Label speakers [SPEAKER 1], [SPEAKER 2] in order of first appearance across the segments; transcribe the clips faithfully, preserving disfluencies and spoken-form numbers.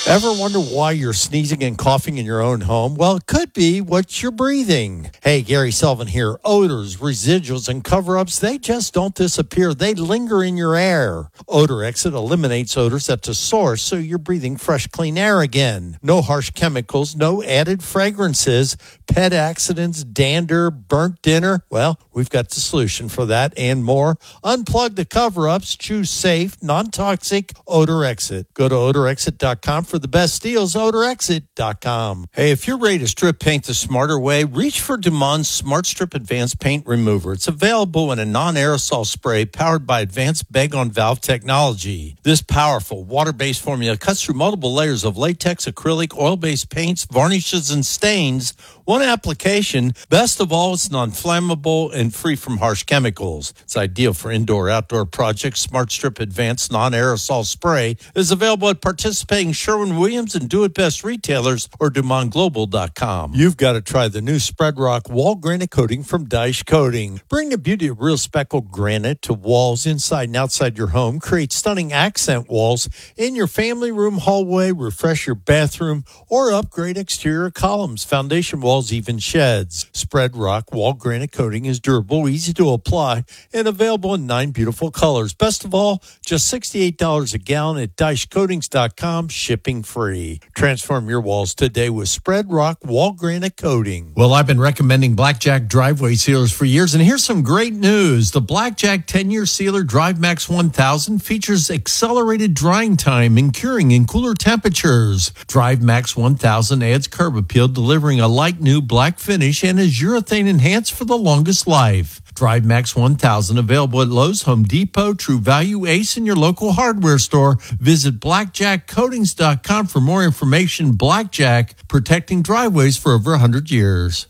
[SPEAKER 1] Ever wonder why you're sneezing and coughing in your own home? Well, it could be what you're breathing. Hey, Gary Sullivan here. Odors, residuals, and cover-ups, they just don't disappear. They linger in your air. Odor Exit eliminates odors at the source, so you're breathing fresh, clean air again. No harsh chemicals, no added fragrances, pet accidents, dander, burnt dinner. Well, we've got the solution for that and more. Unplug the cover-ups. Choose safe, non-toxic Odor Exit. Go to odor exit dot com for the best deals. odor exit dot com. Hey, if you're ready to strip paint the smarter way, reach for Dumon's Smart Strip Advanced Paint Remover. It's available in a non-aerosol spray powered by advanced bag-on-valve technology. This powerful water-based formula cuts through multiple layers of latex, acrylic, oil-based paints, varnishes, and stains. One application. Best of all, it's non-flammable and free from harsh chemicals. It's ideal for indoor-outdoor projects. Smart Strip Advanced Non-Aerosol Spray is available at participating Sherwin-Williams and Do It Best retailers or Dumont Global dot com. You've got to try the new Spread Rock Wall Granite Coating from Dyche Coating. Bring the beauty of real speckled granite to walls inside and outside your home. Create stunning accent walls in your family room, hallway, refresh your bathroom, or upgrade exterior columns, foundation walls, even sheds. Spread Rock Wall Granite Coating is durable, easy to apply, and available in nine beautiful colors. Best of all, just sixty-eight dollars a gallon at dyche coatings dot com, shipping free. Transform your walls today with Spread Rock Wall Granite Coating. Well, I've been recommending Blackjack driveway sealers for years, and here's some great news. The Blackjack ten-year sealer Drive Max one thousand features accelerated drying time and curing in cooler temperatures. Drive Max one thousand adds curb appeal, delivering a light new black finish, and is urethane enhanced for the longest life. Drive Max one thousand available at Lowe's, Home Depot, True Value, Ace, and your local hardware store. Visit blackjack coatings dot com for more information. Blackjack, protecting driveways for over one hundred years.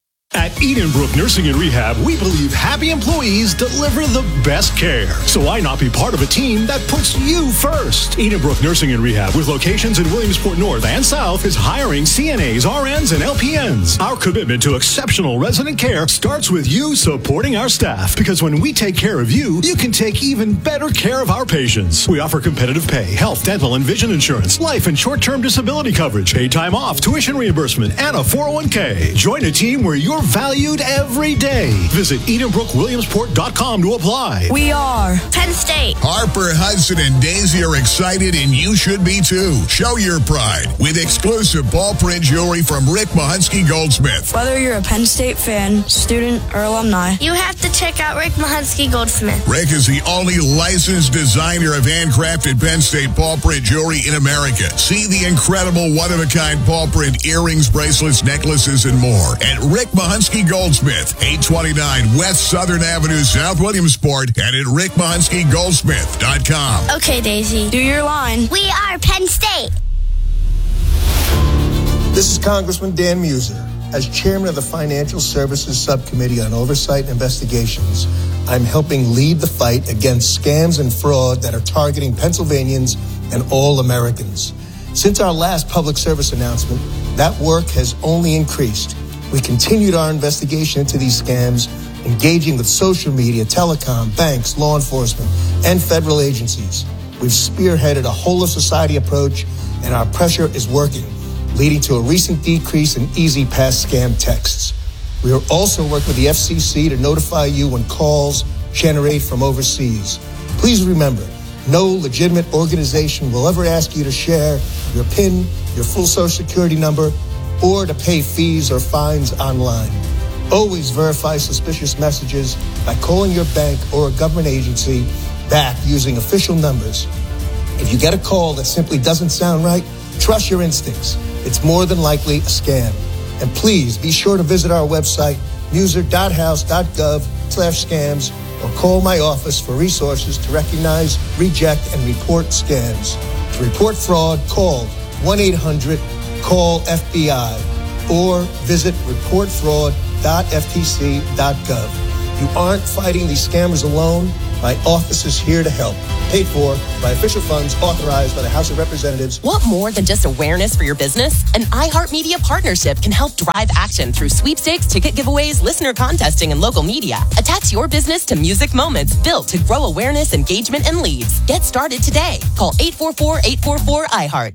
[SPEAKER 2] At Edenbrook Nursing and Rehab, we believe happy employees deliver the best care. So why not be part of a team that puts you first? Edenbrook Nursing and Rehab, with locations in Williamsport North and South, is hiring C N As, R Ns, and L P Ns. Our commitment to exceptional resident care starts with you supporting our staff. Because when we take care of you, you can take even better care of our patients. We offer competitive pay, health, dental, and vision insurance, life and short-term disability coverage, paid time off, tuition reimbursement, and a four oh one k. Join a team where you're valued every day. Visit edenbrook williamsport dot com to apply.
[SPEAKER 3] We are Penn State.
[SPEAKER 4] Harper, Hudson, and Daisy are excited, and you should be too. Show your pride with exclusive ball print jewelry from Rick Mahunsky Goldsmith.
[SPEAKER 3] Whether you're a Penn State fan, student, or alumni,
[SPEAKER 5] you have to check out Rick Mahunsky Goldsmith.
[SPEAKER 4] Rick is the only licensed designer of handcrafted Penn State ball print jewelry in America. See the incredible one-of-a-kind ball print earrings, bracelets, necklaces, and more at Rick Mahunsky Goldsmith, eight twenty-nine West Southern Avenue, South Williamsport, and at rick mahunsky goldsmith dot com.
[SPEAKER 5] Okay, Daisy.
[SPEAKER 3] Do your line.
[SPEAKER 5] We are Penn State.
[SPEAKER 6] This is Congressman Dan Muser. As chairman of the Financial Services Subcommittee on Oversight and Investigations, I'm helping lead the fight against scams and fraud that are targeting Pennsylvanians and all Americans. Since our last public service announcement, that work has only increased. We continued our investigation into these scams, engaging with social media, telecom, banks, law enforcement, and federal agencies. We've spearheaded a whole-of-society approach, and our pressure is working, leading to a recent decrease in Easy Pass scam texts. We are also working with the F C C to notify you when calls generate from overseas. Please remember, no legitimate organization will ever ask you to share your PIN, your full social security number, or to pay fees or fines online. Always verify suspicious messages by calling your bank or a government agency back using official numbers. If you get a call that simply doesn't sound right, trust your instincts. It's more than likely a scam. And please be sure to visit our website, muser dot house dot gov slash scams, or call my office for resources to recognize, reject, and report scams. To report fraud, call one eight hundred call F B I or visit report fraud dot f t c dot gov. You aren't fighting these scammers alone. My office is here to help. Paid for by official funds authorized by the House of Representatives.
[SPEAKER 7] Want more than just awareness for your business? An iHeartMedia partnership can help drive action through sweepstakes, ticket giveaways, listener contesting, and local media. Attach your business to music moments built to grow awareness, engagement, and leads. Get started today. Call eight four four, eight four four, I heart.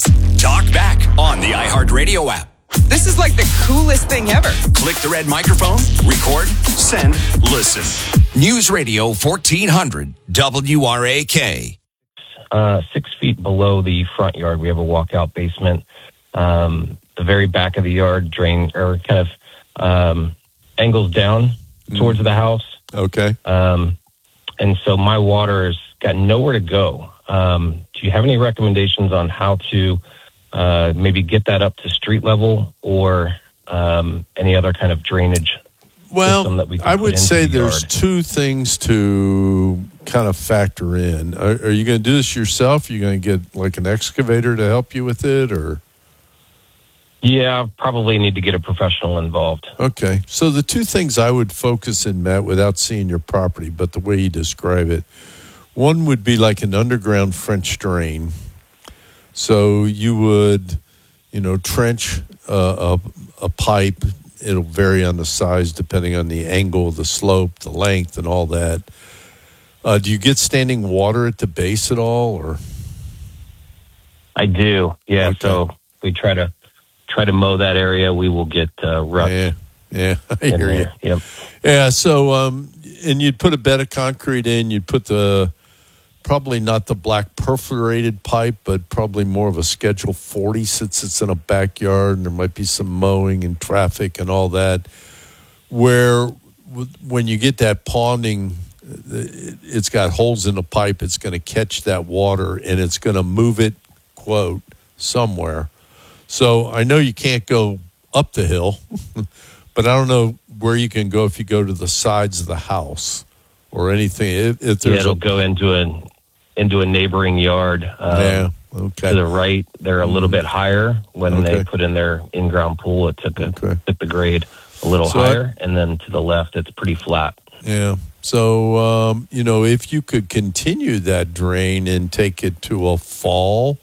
[SPEAKER 8] Talk back on the iHeartRadio app.
[SPEAKER 9] This is like the coolest thing ever.
[SPEAKER 8] Click the red microphone, record, send, listen. News Radio fourteen hundred W R A K.
[SPEAKER 10] Uh, six feet below the front yard, we have a walkout basement. Um, the very back of the yard drain or kind of um, angles down mm. towards the house.
[SPEAKER 1] Okay.
[SPEAKER 10] Um, and so my water has got nowhere to go. Um, do you have any recommendations on how to uh, maybe get that up to street level or um, any other kind of drainage
[SPEAKER 1] well,
[SPEAKER 10] system that we can
[SPEAKER 1] I
[SPEAKER 10] put
[SPEAKER 1] would
[SPEAKER 10] into
[SPEAKER 1] say
[SPEAKER 10] the
[SPEAKER 1] there's
[SPEAKER 10] yard?
[SPEAKER 1] two things to kind of factor in. Are, are you going to do this yourself? Are you going to get like an excavator to help you with it, or?
[SPEAKER 10] Yeah, probably need to get a professional involved.
[SPEAKER 1] Okay. So the two things I would focus in, Matt, without seeing your property, but the way you describe it, one would be like an underground French drain. So you would, you know, trench uh, a, a pipe. It'll vary on the size depending on the angle, the slope, the length, and all that. Uh, do you get standing water at the base at all, or?
[SPEAKER 10] I do. Yeah.
[SPEAKER 1] Okay.
[SPEAKER 10] So we try to try to mow that area. We will get uh, ruts.
[SPEAKER 1] Yeah. Yeah. I hear you.
[SPEAKER 10] Yep.
[SPEAKER 1] Yeah. So, um, and you'd put a bed of concrete in. You'd put the probably not the black perforated pipe, but probably more of a Schedule forty since it's in a backyard and there might be some mowing and traffic and all that. Where when you get that ponding, it's got holes in the pipe. It's going to catch that water and it's going to move it, quote, somewhere. So I know you can't go up the hill, but I don't know where you can go if you go to the sides of the house or anything. If, if there's
[SPEAKER 10] yeah, it'll
[SPEAKER 1] a,
[SPEAKER 10] go into a into a neighboring yard. Um,
[SPEAKER 1] yeah, okay.
[SPEAKER 10] To the right, they're a little bit higher. When
[SPEAKER 1] Okay.
[SPEAKER 10] they put in their in-ground pool, it took a,
[SPEAKER 1] Okay.
[SPEAKER 10] took the grade a little
[SPEAKER 1] So I-
[SPEAKER 10] higher, and then to the left, it's pretty flat.
[SPEAKER 1] Yeah. So, um, you know, if you could continue that drain and take it to a fall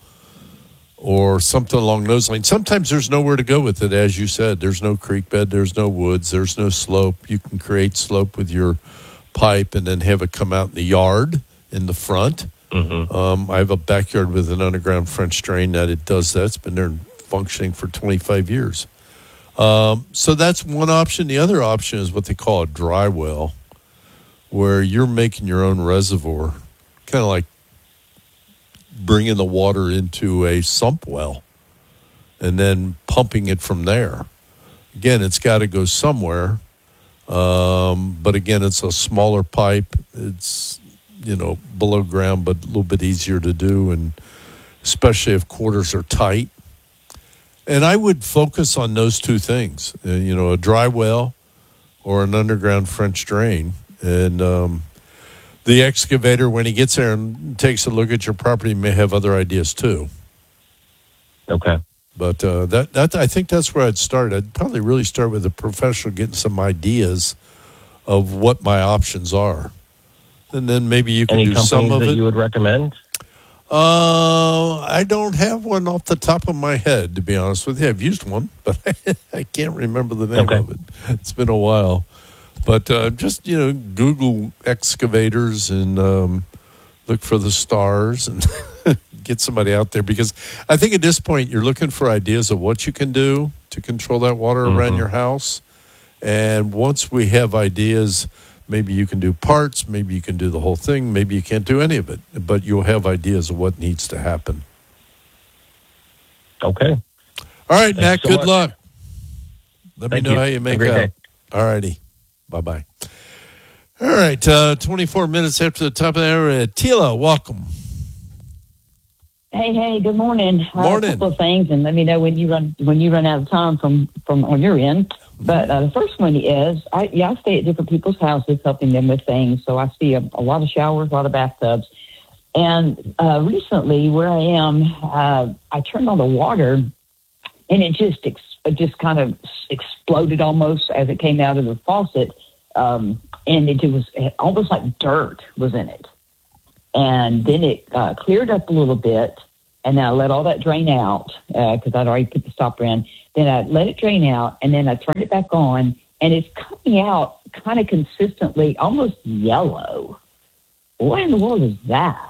[SPEAKER 1] or something along those lines. Sometimes there's nowhere to go with it, as you said. There's no creek bed, there's no woods, there's no slope. You can create slope with your pipe and then have it come out in the yard in the front.
[SPEAKER 10] Mm-hmm.
[SPEAKER 1] Um, I have a backyard with an underground French drain that it does that. It's been there functioning for twenty-five years. Um, so that's one option. The other option is what they call a dry well, where you're making your own reservoir, kind of like bringing the water into a sump well and then pumping it from there. Again, it's got to go somewhere. Um, but again, it's a smaller pipe. It's, you know, below ground, but a little bit easier to do, and especially if quarters are tight. And I would focus on those two things, uh, you know, a dry well or an underground French drain. And um, the excavator, when he gets there and takes a look at your property, may have other ideas too.
[SPEAKER 10] Okay.
[SPEAKER 1] But uh, that, that I think that's where I'd start. I'd probably really start with a professional, getting some ideas of what my options are. And then maybe you can
[SPEAKER 10] Any
[SPEAKER 1] do some
[SPEAKER 10] companies
[SPEAKER 1] of
[SPEAKER 10] that
[SPEAKER 1] it.
[SPEAKER 10] you would recommend?
[SPEAKER 1] Uh, I don't have one off the top of my head, to be honest with you. I've used one, but I can't remember the name
[SPEAKER 10] Okay.
[SPEAKER 1] of it. It's been a while. But uh, just, you know, Google excavators and um, look for the stars and get somebody out there. Because I think at this point you're looking for ideas of what you can do to control that water
[SPEAKER 10] Mm-hmm.
[SPEAKER 1] around your house. And once we have ideas, maybe you can do parts, maybe you can do the whole thing, maybe you can't do any of it. But you'll have ideas of what needs to happen.
[SPEAKER 10] Okay.
[SPEAKER 1] All right,
[SPEAKER 10] Thanks
[SPEAKER 1] Matt,
[SPEAKER 10] so
[SPEAKER 1] good
[SPEAKER 10] much.
[SPEAKER 1] luck. Let
[SPEAKER 10] Thank
[SPEAKER 1] me know
[SPEAKER 10] you.
[SPEAKER 1] how you
[SPEAKER 10] Have a
[SPEAKER 1] make
[SPEAKER 10] great
[SPEAKER 1] out.
[SPEAKER 10] day.
[SPEAKER 1] All righty. Bye-bye. All right, uh, twenty-four minutes after the top of the hour. Uh, Tila, welcome.
[SPEAKER 11] Hey, hey, good morning.
[SPEAKER 1] Morning.
[SPEAKER 11] Uh, a couple of things, and let me know when you run when you run out of time from, from on your end. But uh, the first one is, I, yeah, I stay at different people's houses helping them with things, so I see a, a lot of showers, a lot of bathtubs. And uh, recently, where I am, uh, I turned on the water, and it just ex- it just kind of exploded almost as it came out of the faucet, um, and it, it was almost like dirt was in it. And then it uh, cleared up a little bit, and I let all that drain out because uh, I'd already put the stopper in. Then I let it drain out, and then I turned it back on, and it's coming out kind of consistently, almost yellow. What in the world is that?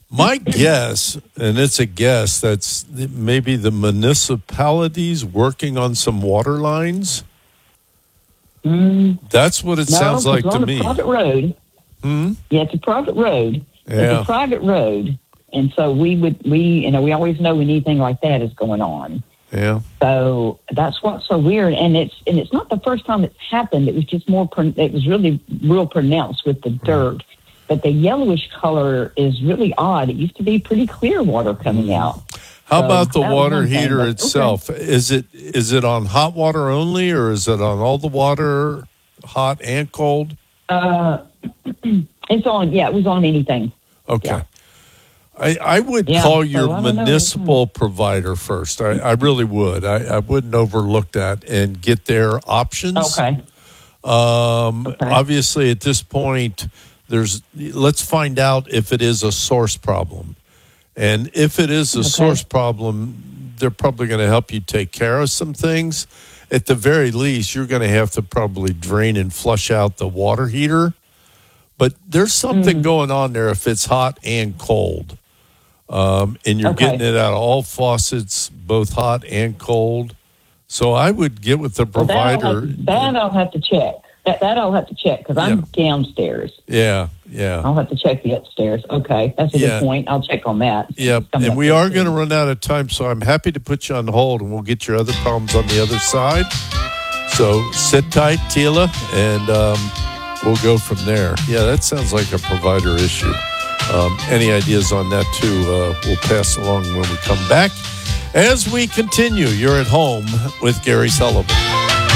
[SPEAKER 1] My guess, and it's a guess, that's maybe the municipalities working on some water lines.
[SPEAKER 11] Mm,
[SPEAKER 1] That's what it
[SPEAKER 11] no,
[SPEAKER 1] sounds like
[SPEAKER 11] it's
[SPEAKER 1] to
[SPEAKER 11] on
[SPEAKER 1] me.
[SPEAKER 11] a private road.
[SPEAKER 1] Hmm?
[SPEAKER 11] Yeah, it's a private road.
[SPEAKER 1] Yeah.
[SPEAKER 11] It's a private road, and so we would we you know we always know when anything like that is going on.
[SPEAKER 1] Yeah.
[SPEAKER 11] So that's what's so weird, and it's and it's not the first time it's happened. It was just more. It was really real pronounced with the dirt, but the yellowish color is really odd. It used to be pretty clear water coming out.
[SPEAKER 1] How
[SPEAKER 11] So
[SPEAKER 1] about the
[SPEAKER 11] that was
[SPEAKER 1] water
[SPEAKER 11] one thing,
[SPEAKER 1] heater
[SPEAKER 11] but-
[SPEAKER 1] itself? Is it is it on hot water only, or is it on all the water, hot and cold?
[SPEAKER 11] Uh, it's on. Yeah, it was on anything.
[SPEAKER 1] Okay.
[SPEAKER 11] Yeah.
[SPEAKER 1] I, I would
[SPEAKER 11] Yeah,
[SPEAKER 1] call
[SPEAKER 11] so
[SPEAKER 1] your
[SPEAKER 11] I don't know.
[SPEAKER 1] municipal provider first. I, I really would. I, I wouldn't overlook that and get their options.
[SPEAKER 11] Okay.
[SPEAKER 1] Um, Obviously, at this point, there's. Let's find out if it is a source problem, and if it is a
[SPEAKER 11] Okay.
[SPEAKER 1] source problem, they're probably going to help you take care of some things. At the very least, you're going to have to probably drain and flush out the water heater. But there's something
[SPEAKER 11] Mm.
[SPEAKER 1] going on there if it's hot and cold. Um, and you're
[SPEAKER 11] Okay.
[SPEAKER 1] getting it out of all faucets, both hot and cold. So I would get with the
[SPEAKER 11] Well, that I'll
[SPEAKER 1] provider.
[SPEAKER 11] have, that I'll have to check. That that I'll have to check because I'm downstairs.
[SPEAKER 1] Yeah, yeah.
[SPEAKER 11] I'll have to check the upstairs. Okay, that's a
[SPEAKER 1] Yeah.
[SPEAKER 11] good point. I'll check on that.
[SPEAKER 1] Yep,
[SPEAKER 11] Coming
[SPEAKER 1] and
[SPEAKER 11] up
[SPEAKER 1] we
[SPEAKER 11] this
[SPEAKER 1] are
[SPEAKER 11] week.
[SPEAKER 1] going to run out of time, so I'm happy to put you on hold, and we'll get your other problems on the other side. So sit tight, Tila, and um, we'll go from there. Yeah, that sounds like a provider issue. Um, any ideas on that, too, uh, we'll pass along when we come back. As we continue, you're at home with Gary Sullivan.